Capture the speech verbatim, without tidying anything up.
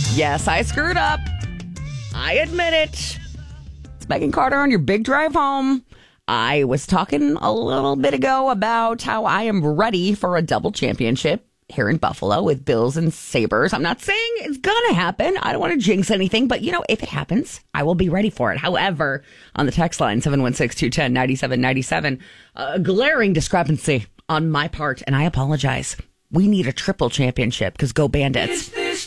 Yes, I screwed up. I admit it. It's Megan Carter on your big drive home. I was talking a little bit ago about how I am ready for a double championship here in Buffalo with Bills and Sabres. I'm not saying it's going to happen. I don't want to jinx anything, but, you know, if it happens, I will be ready for it. However, on the text line, seven one six, two one zero, nine seven nine seven, a glaring discrepancy on my part, and I apologize. We need a triple championship because go Bandits.